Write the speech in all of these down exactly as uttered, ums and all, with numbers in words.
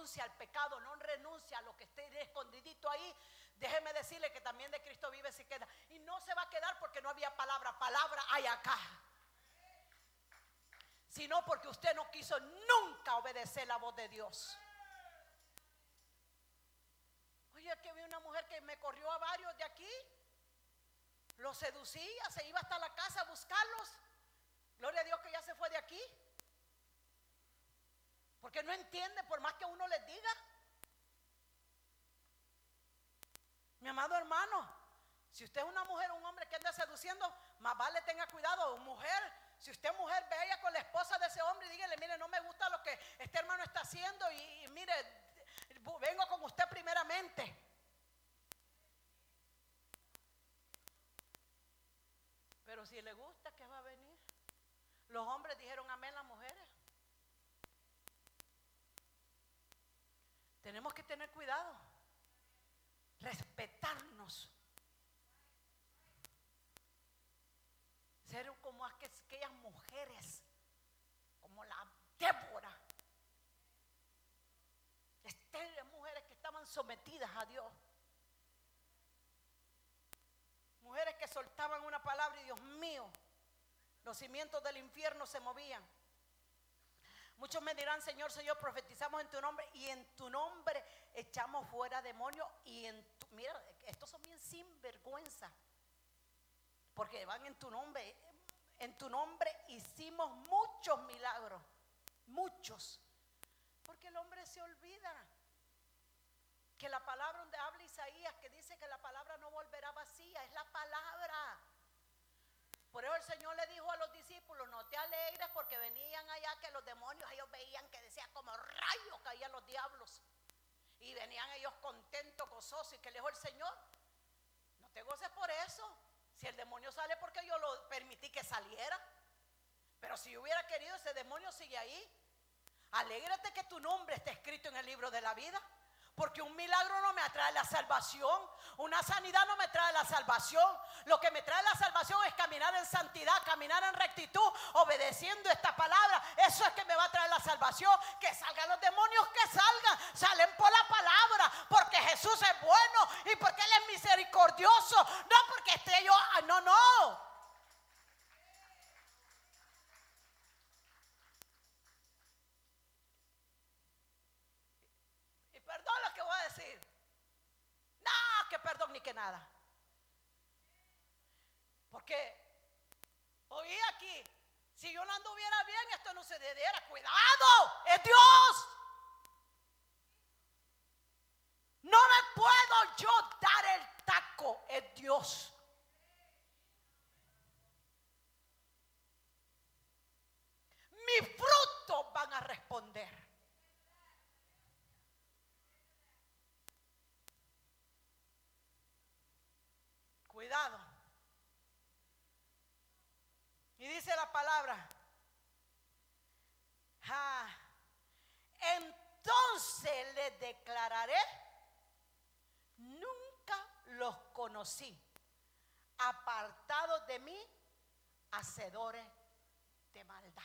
renuncia al pecado, no renuncia a lo que esté escondidito ahí, déjeme decirle que también de Cristo vive se queda. Y no se va a quedar porque no había palabra, palabra hay acá. Sino porque usted no quiso nunca obedecer la voz de Dios. Oye, que vi una mujer que me corrió a varios de aquí, los seducía, se iba hasta la casa a buscarlos. Gloria a Dios que ya se fue de aquí. Porque no entiende por más que uno les diga. Mi amado hermano, si usted es una mujer o un hombre que anda seduciendo, más vale tenga cuidado. Mujer, si usted es mujer, vaya con la esposa de ese hombre y dígale, mire, no me gusta lo que este hermano está haciendo y, y mire, vengo con usted primeramente. Pero si le gusta, ¿qué va a venir? Los hombres dijeron amén, las mujeres. Tenemos que tener cuidado, respetarnos, ser como aquellas mujeres, como la Débora, Esther, mujeres que estaban sometidas a Dios, mujeres que soltaban una palabra y Dios mío, los cimientos del infierno se movían. Muchos me dirán, Señor, Señor, profetizamos en tu nombre y en tu nombre echamos fuera demonios y en tu, mira, estos son bien sinvergüenza, porque van en tu nombre, en tu nombre hicimos muchos milagros, muchos, porque el hombre se olvida que la palabra donde habla Isaías, que dice que la palabra no volverá vacía, es la palabra. Por eso el Señor le dijo a los discípulos, no te alegres porque venían allá que los demonios, ellos veían que decía como rayos caían los diablos. Y venían ellos contentos, gozosos, y que le dijo el Señor, no te goces por eso. Si el demonio sale porque yo lo permití que saliera. Pero si yo hubiera querido, ese demonio sigue ahí. Alégrate que tu nombre esté escrito en el libro de la vida. Porque un milagro no me atrae la salvación, una sanidad no me trae la salvación. Lo que me trae la salvación es caminar en santidad, caminar en rectitud, obedeciendo esta palabra. Eso es que me va a traer la salvación. Que salgan los demonios, que salgan, salen por la palabra, porque Jesús es bueno y porque Él es misericordioso, no porque esté yo, no, no. Perdón lo que voy a decir. No, que perdón ni que nada. Porque oí aquí, si yo no anduviera bien, esto no se diera. Cuidado, es Dios. No me puedo yo dar el taco, es Dios. Mis frutos van a responder. Cuidado. Y dice la palabra, ah, entonces les declararé, nunca los conocí, apartados de mí, hacedores de maldad.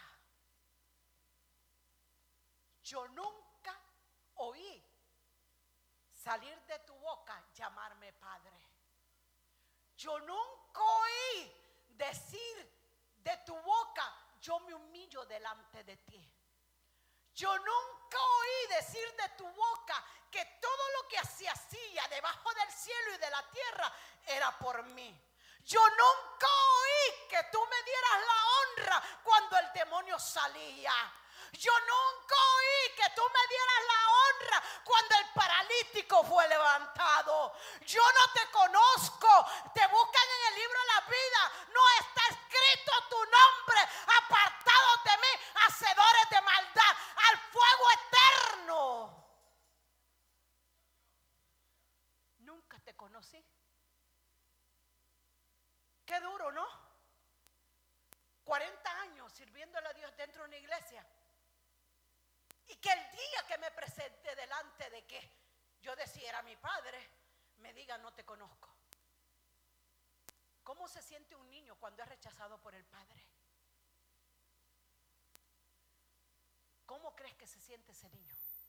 Yo nunca oí salir de tu boca llamarme Padre. Yo nunca oí decir de tu boca, yo me humillo delante de ti. Yo nunca oí decir de tu boca que todo lo que se hacía debajo del cielo y de la tierra era por mí. Yo nunca oí que tú me dieras la honra cuando el demonio salía. Yo nunca oí que tú me dieras la honra cuando el paralítico fue levantado. Yo no te conozco. Te buscan en el libro de la vida. No está escrito tu nombre. Apartados de mí, hacedores de maldad, al fuego eterno. Nunca te conocí. Qué duro, ¿no? cuarenta años sirviéndole a Dios dentro de una iglesia. Y que el día que me presente delante de que yo decidiera mi padre, me diga no te conozco. ¿Cómo se siente un niño cuando es rechazado por el padre? ¿Cómo crees que se siente ese niño?